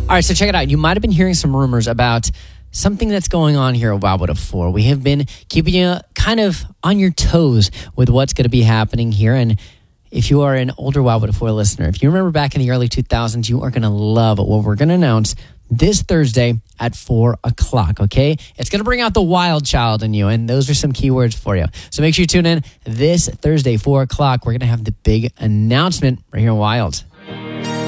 All right, so check it out. You might have been hearing some rumors about something that's going on here at Wildwood 4. We have been keeping you kind of on your toes with what's going to be happening here. And if you are an older Wildwood 4 listener, if you remember back in the early 2000s, you are going to love what we're going to announce this Thursday at 4 o'clock, okay? It's going to bring out the wild child in you, and those are some keywords for you. So make sure you tune in this Thursday, 4 o'clock. We're going to have the big announcement right here in Wild.